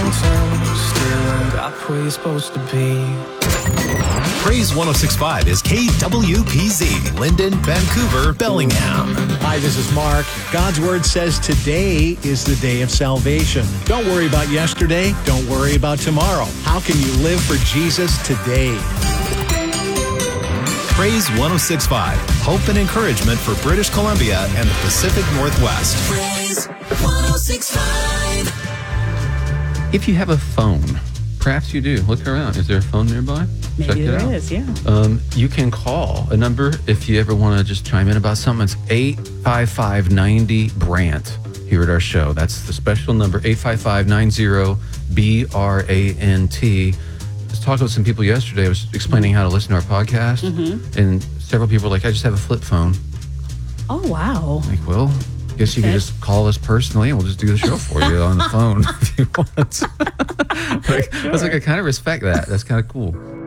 mountain, still up where you're supposed to be. Praise 106.5 is KWPZ, Linden, Vancouver, Bellingham. Hi, this is Mark. God's Word says today is the day of salvation. Don't worry about yesterday. Don't worry about tomorrow. How can you live for Jesus today? Praise 106.5, hope and encouragement for British Columbia and the Pacific Northwest. Praise 106.5. If you have a phone, perhaps you do. Look around. Is there a phone nearby? Maybe Check it there out. is, yeah. You can call a number if you ever want to just chime in about something. It's 855-90-BRANT here at our show. That's the special number, 855-90-BRANT. I was talking with some people yesterday. I was explaining how to listen to our podcast, and several people were like, I just have a flip phone. Oh, wow. I'm like, well, I guess you can just call us personally and we'll just do the show for you on the phone if you want. I was like, I kind of respect that. That's kind of cool.